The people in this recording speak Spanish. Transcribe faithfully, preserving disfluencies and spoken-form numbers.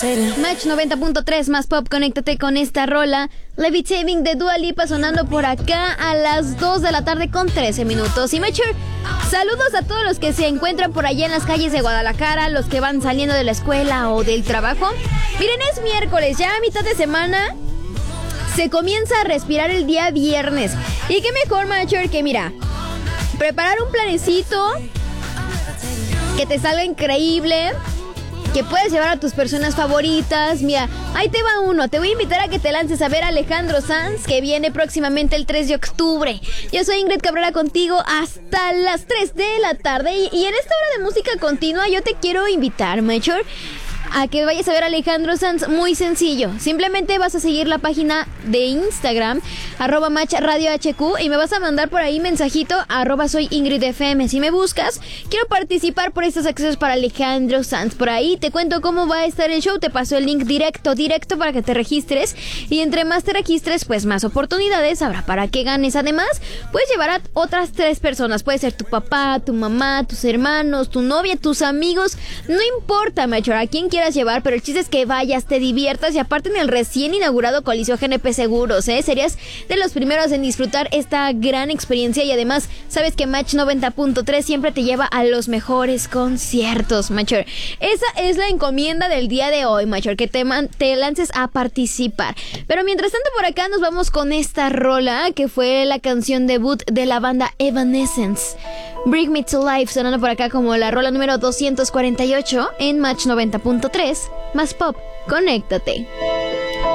Match noventa punto tres más pop, conéctate con esta rola Levitating de Dua Lipa sonando por acá a las dos de la tarde con trece minutos. Y Matcher, saludos a todos los que se encuentran por allá en las calles de Guadalajara, los que van saliendo de la escuela o del trabajo. Miren, es miércoles, ya a mitad de semana se comienza a respirar el día viernes. Y qué mejor, Matcher, que mira, preparar un planecito que te salga increíble, que puedes llevar a tus personas favoritas. Mira, ahí te va uno. Te voy a invitar a que te lances a ver a Alejandro Sanz, que viene próximamente el tres de octubre. Yo soy Ingrid Cabrera contigo hasta las tres de la tarde. Y, y en esta hora de música continua yo te quiero invitar, Major, a que vayas a ver a Alejandro Sanz. Muy sencillo, simplemente vas a seguir la página de Instagram arroba match radio hq y me vas a mandar por ahí mensajito arroba soy Ingrid F M. Si me buscas, quiero participar por estos accesos para Alejandro Sanz. Por ahí te cuento cómo va a estar el show, te paso el link directo, directo para que te registres, y entre más te registres, pues más oportunidades habrá para que ganes. Además, puedes llevar a otras tres personas, puede ser tu papá, tu mamá, tus hermanos, tu novia, tus amigos, no importa, Major, a quién quieras llevar, pero el chiste es que vayas, te diviertas, y aparte en el recién inaugurado Coliseo G N P Seguros, ¿eh? Serías de los primeros en disfrutar esta gran experiencia, y además sabes que Match noventa punto tres siempre te lleva a los mejores conciertos, Major. Esa es la encomienda del día de hoy, Major, que te, man- te lances a participar. Pero mientras tanto, por acá nos vamos con esta rola que fue la canción debut de la banda Evanescence, Bring Me to Life, sonando por acá como la rola número doscientos cuarenta y ocho en Match noventa punto tres más pop, conéctate.